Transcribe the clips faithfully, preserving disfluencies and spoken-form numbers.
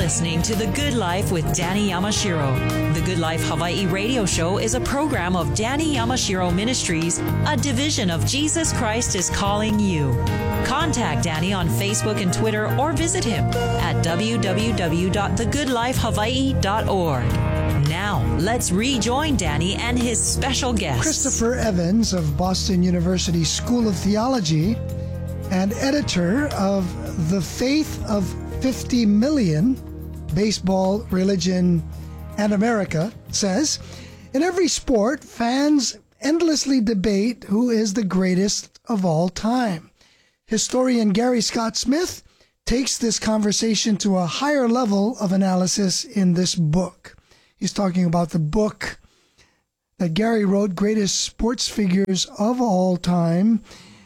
listening to The Good Life with Danny Yamashiro. The Good Life Hawaii radio show is a program of Danny Yamashiro Ministries, a division of Jesus Christ is Calling You. Contact Danny on Facebook and Twitter or visit him at w w w dot the good life hawaii dot org. Now, let's rejoin Danny and his special guest. Christopher Evans of Boston University School of Theology and editor of The Faith of fifty million, Baseball, Religion, and America, says, in every sport, fans endlessly debate who is the greatest of all time. Historian Gary Scott Smith takes this conversation to a higher level of analysis in this book. He's talking about the book that Gary wrote, Greatest Sports Figures of All Time,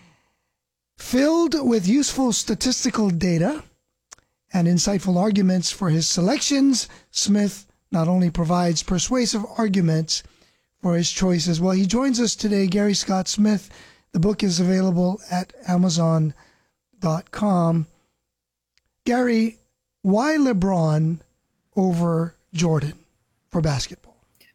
filled with useful statistical data and insightful arguments for his selections. Smith not only provides persuasive arguments for his choices. Well, he joins us today, Gary Scott Smith. The book is available at amazon dot com. Gary, why LeBron over Jordan for basketball?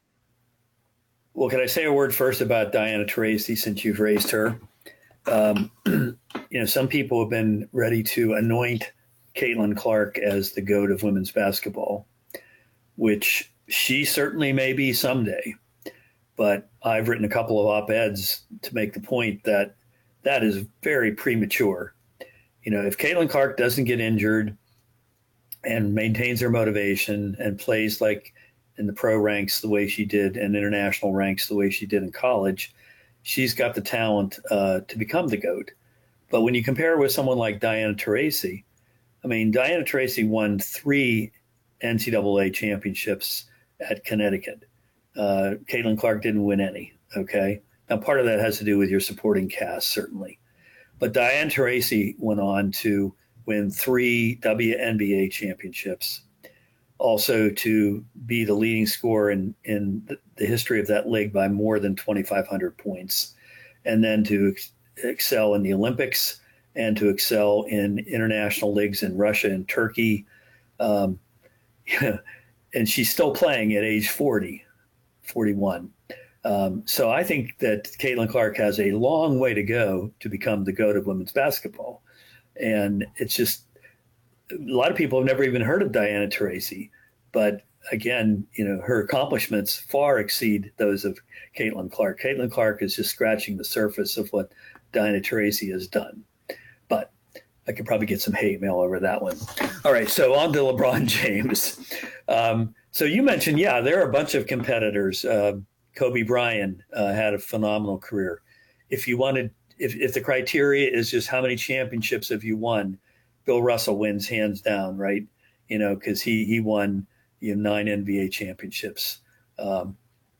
Well, can I say a word first about Diana Taurasi, since you've raised her? Um, you know, some people have been ready to anoint Caitlin Clark as the GOAT of women's basketball, which she certainly may be someday. But I've written a couple of op-eds to make the point that that is very premature. You know, if Caitlin Clark doesn't get injured and maintains her motivation and plays like in the pro ranks the way she did and international ranks the way she did in college, she's got the talent uh, to become the GOAT. But when you compare her with someone like Diana Taurasi, I mean, Diana Taurasi won three N C double A championships at Connecticut. Uh, Caitlin Clark didn't win any, okay? Now, part of that has to do with your supporting cast, certainly. But Diana Taurasi went on to win three W N B A championships, also to be the leading scorer in, in the history of that league by more than twenty-five hundred points, and then to ex- excel in the Olympics and to excel in international leagues in Russia and Turkey. Um, and she's still playing at age forty, forty-one. Um, so I think that Caitlin Clark has a long way to go to become the GOAT of women's basketball. And it's just, a lot of people have never even heard of Diana Taurasi. But again, you know, her accomplishments far exceed those of Caitlin Clark. Caitlin Clark is just scratching the surface of what Diana Taurasi has done. But I could probably get some hate mail over that one. All right, so on to LeBron James. Um, so you mentioned, yeah, there are a bunch of competitors. Uh, Kobe Bryant uh, had a phenomenal career. If you wanted, if, if the criteria is just how many championships have you won, Bill Russell wins hands down, right? You know, because he he won you know, nine N B A championships. Um,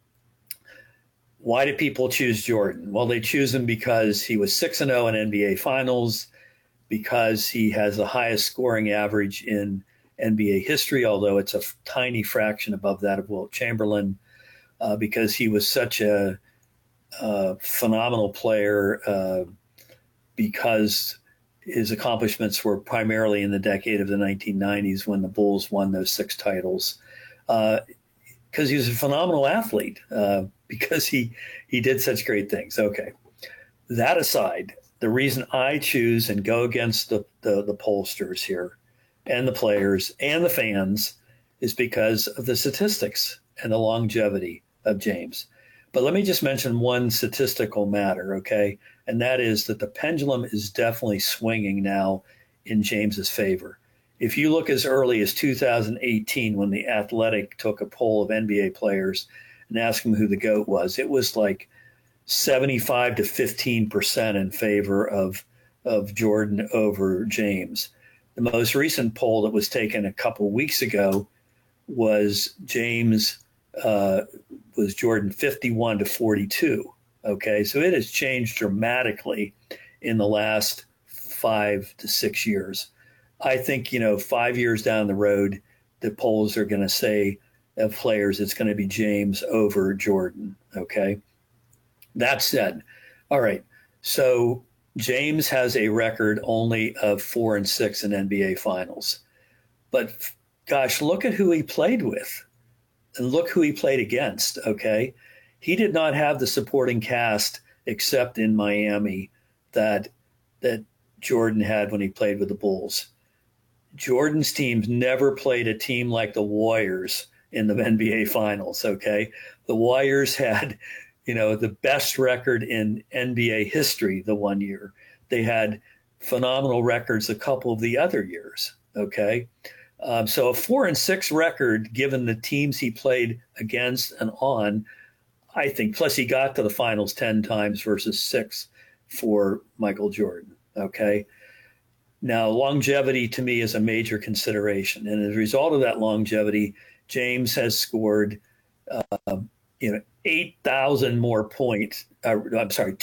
why do people choose Jordan? Well, they choose him because he was six and oh in N B A finals, because he has the highest scoring average in N B A history, although it's a f- tiny fraction above that of Wilt Chamberlain, uh, because he was such a, a phenomenal player, uh, because his accomplishments were primarily in the decade of the nineteen nineties when the Bulls won those six titles, because uh, he was a phenomenal athlete, uh, because he, he did such great things. Okay. That aside, the reason I choose and go against the, the, the pollsters here and the players and the fans is because of the statistics and the longevity of James. But let me just mention one statistical matter, okay? And that is that the pendulum is definitely swinging now in James's favor. If you look as early as two thousand eighteen, when The Athletic took a poll of N B A players and asked them who the GOAT was, it was like seventy-five to fifteen percent in favor of, of Jordan over James. The most recent poll that was taken a couple weeks ago was James uh, was Jordan fifty-one to forty-two. Okay, so it has changed dramatically in the last five to six years. I think, you know, five years down the road, the polls are going to say of players, it's going to be James over Jordan. Okay. That said, all right, so James has a record only of four and six in N B A finals. But gosh, look at who he played with and look who he played against. Okay. He did not have the supporting cast except in Miami that, that Jordan had when he played with the Bulls. Jordan's teams never played a team like the Warriors in the N B A Finals, okay? The Warriors had, you know, the best record in N B A history the one year. They had phenomenal records a couple of the other years, okay? Um, so a four and six record, given the teams he played against and on, I think, plus he got to the finals ten times versus six for Michael Jordan, okay? Now, longevity to me is a major consideration. And as a result of that longevity, James has scored, uh, you know, eight thousand more points. Uh, I'm sorry,